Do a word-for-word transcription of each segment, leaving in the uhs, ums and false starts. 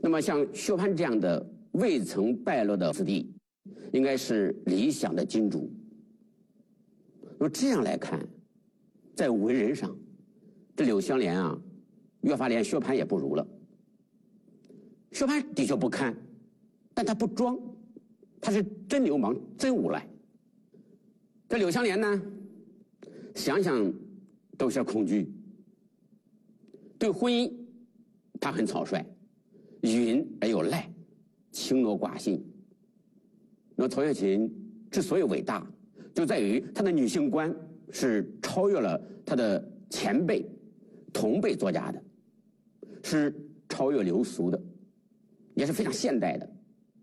那么像薛蟠这样的未曾败落的子弟，应该是理想的金主。那么这样来看，在文人上，这柳湘莲啊，越发连薛蟠也不如了。薛蟠的确不堪，但他不装，他是真流氓、真无赖。这柳湘莲呢，想想都有些恐惧。对婚姻，他很草率，允而又赖，轻挪寡信。那曹雪芹之所以伟大，就在于他的女性观是超越了他的前辈、同辈作家的，是超越流俗的，也是非常现代的。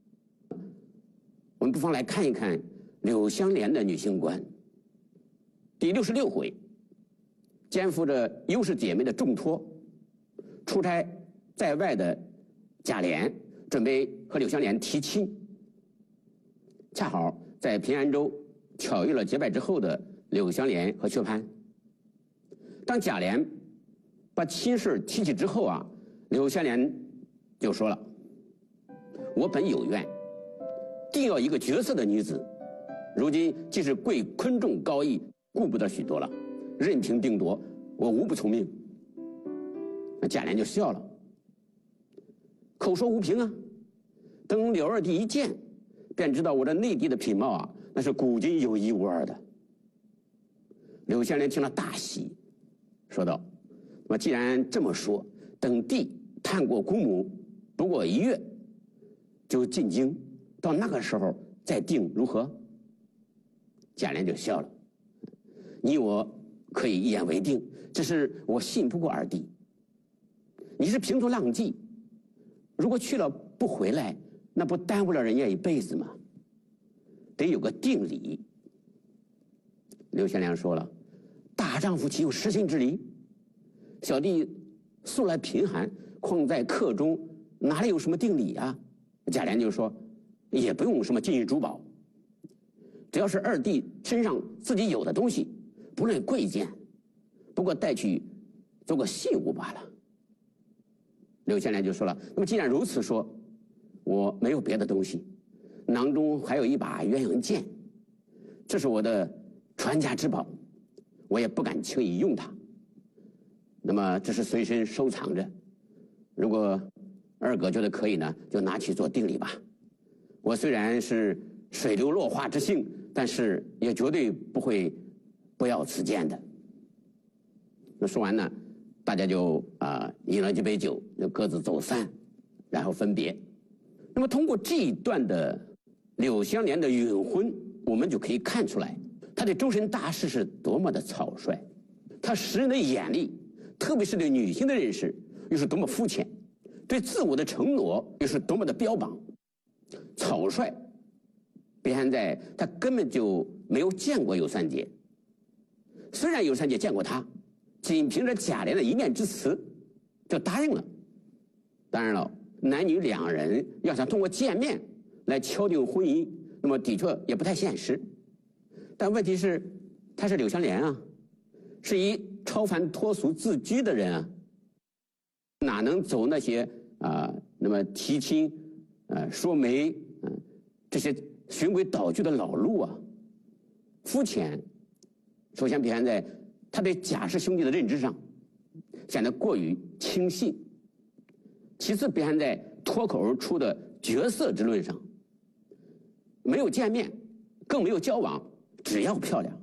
我们不妨来看一看柳湘莲的女性观。第六十六回，肩负着优氏姐妹的重托，出差在外的贾琏准备和柳湘莲提亲，恰好在平安州巧遇了结拜之后的柳湘莲和薛蟠。当贾琏把亲事提起之后啊，柳湘莲就说了：“我本有愿，定要一个绝色的女子，如今既是贵昆仲高义，顾不得许多了，任凭定夺，我无不从命。”那贾琏就笑了，口说无凭啊。等柳二弟一见，便知道我这内地的品貌啊，那是古今有一无二的。柳湘莲听了大喜，说道：“那么既然这么说，等弟探过姑母，不过一月就进京，到那个时候再定如何？”贾琏就笑了：“你我可以一言为定，只是我信不过二弟。你是平头浪迹，如果去了不回来，那不耽误了人家一辈子吗？得有个定理。”柳湘莲说了：“大丈夫岂有失信之理？小弟素来贫寒，况在客中，哪里有什么定理啊？”贾琏就说：“也不用什么金银珠宝，只要是二弟身上自己有的东西，不论贵贱，不过带去做个信物罢了。”柳湘莲就说了：“那么既然如此说，我没有别的东西，囊中还有一把鸳鸯剑，这是我的传家之宝，我也不敢轻易用它。那么这是随身收藏着，如果二哥觉得可以呢，就拿去做定理吧。我虽然是水流落花之性，但是也绝对不会不要此剑的。”那说完呢，大家就啊、呃、饮了几杯酒，就各自走散，然后分别。那么通过这一段的柳湘莲的允婚，我们就可以看出来，他对终身大事是多么的草率，他识人的眼力，特别是对女性的认识又是多么肤浅，对自我的承诺又是多么的标榜。草率表现在他根本就没有见过尤三姐，虽然尤三姐见过他，仅凭着贾琏的一面之词就答应了。当然了，男女两人要想通过见面来敲定婚姻，那么的确也不太现实。但问题是，他是柳湘莲啊，是以超凡脱俗自居的人啊，哪能走那些啊、呃、那么提亲、呃说媒、嗯、呃、这些循规蹈矩的老路啊？肤浅，首先表现在他对贾氏兄弟的认知上显得过于轻信，其次表现在脱口而出的角色之论上，没有见面，更没有交往，只要漂亮。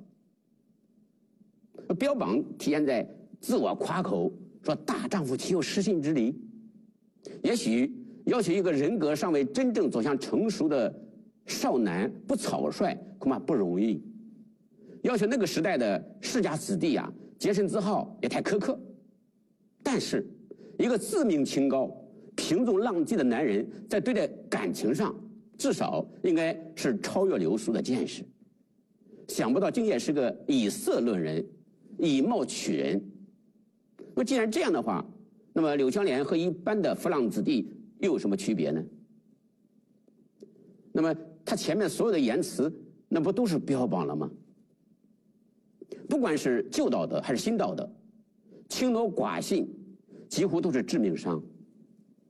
标榜体现在自我夸口，说大丈夫岂有失信之理？也许要求一个人格尚未真正走向成熟的少男不草率，恐怕不容易。要求那个时代的世家子弟啊，洁身自好也太苛刻。但是，一个自命清高、平纵浪迹的男人，在对待感情上，至少应该是超越流俗的见识。想不到竟也是个以色论人，以貌取人。那么既然这样的话，那么柳湘莲和一般的浮浪子弟又有什么区别呢？那么他前面所有的言辞，那不都是标榜了吗？不管是旧道德还是新道德，轻挪寡信几乎都是致命伤。